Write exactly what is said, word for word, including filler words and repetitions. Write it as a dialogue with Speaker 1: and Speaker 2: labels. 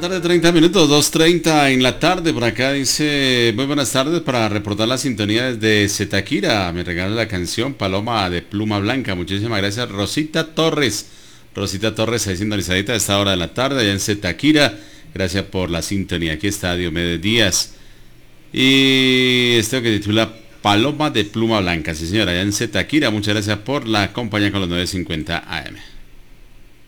Speaker 1: tarde, treinta minutos, dos treinta en la tarde. Por acá dice, muy buenas tardes, para reportar la sintonía desde Zetaquira. Me regala la canción Paloma de Pluma Blanca. Muchísimas gracias, Rosita Torres. Rosita Torres, ahí sintonizadita a esta hora de la tarde, allá en Zetaquira. Gracias por la sintonía. Aquí está Diomedes Díaz. Y esto que titula Paloma de Pluma Blanca. Sí, señora, allá en Zetaquira. Muchas gracias por la compañía con los novecientos cincuenta A M.